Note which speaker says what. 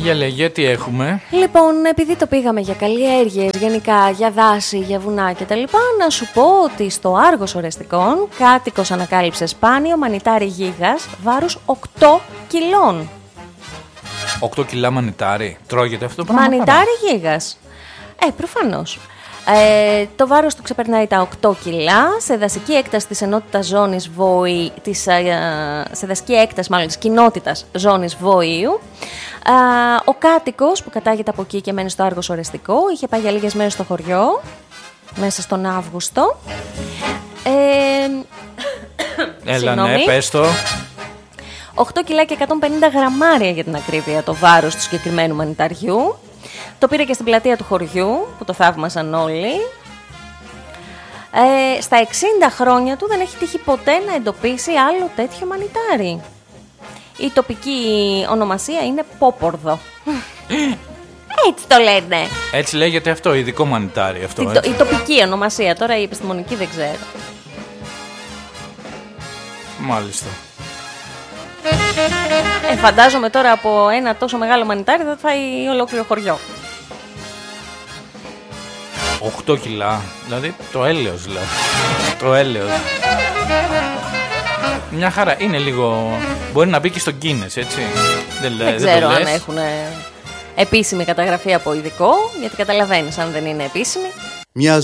Speaker 1: Για λέγε, τι έχουμε.
Speaker 2: Λοιπόν, επειδή το πήγαμε για καλλιέργειες, γενικά για δάση, για βουνά κτλ., να σου πω ότι στο Άργος Ορεστικών κάτοικος ανακάλυψε σπάνιο μανιτάρι γίγας βάρους 8 κιλών.
Speaker 1: 8 κιλά μανιτάρι. Τρώγεται αυτό το πράγμα?
Speaker 2: Μανιτάρι γίγας. Προφανώς. Το βάρος του ξεπερνάει τα 8 κιλά σε δασική έκταση της ενότητας ζώνης σε δασική έκταση μάλλον της κοινότητας ζώνης Βοήου. Ο κάτοικος που κατάγεται από εκεί και μένει στο Άργος Ορεστικό είχε πάει για λίγες μέρες στο χωριό μέσα στον Αύγουστο.
Speaker 1: Έλα ναι, πες το.
Speaker 2: 8 κιλά και 150 γραμμάρια για την ακρίβεια το βάρος του συγκεκριμένου μανιταριού. Το πήρε και στην πλατεία του χωριού που το θαύμασαν όλοι. Στα 60 χρόνια του δεν έχει τύχει ποτέ να εντοπίσει άλλο τέτοιο μανιτάρι. Η τοπική ονομασία είναι Πόπορδο. Έτσι το λένε.
Speaker 1: Έτσι λέγεται αυτό, ειδικό μανιτάρι αυτό.
Speaker 2: Η τοπική ονομασία, τώρα η επιστημονική δεν ξέρω.
Speaker 1: Μάλιστα.
Speaker 2: Φαντάζομαι τώρα από ένα τόσο μεγάλο μανιτάρι θα φάει ολόκληρο χωριό.
Speaker 1: 8 κιλά, δηλαδή το έλεος δηλαδή. Το έλεος. Μια χαρά, είναι λίγο... Μπορεί να μπει και στο Guinness, έτσι.
Speaker 2: Δεν ξέρω αν έχουν επίσημη καταγραφή από ειδικό, γιατί καταλαβαίνεις αν δεν είναι επίσημη.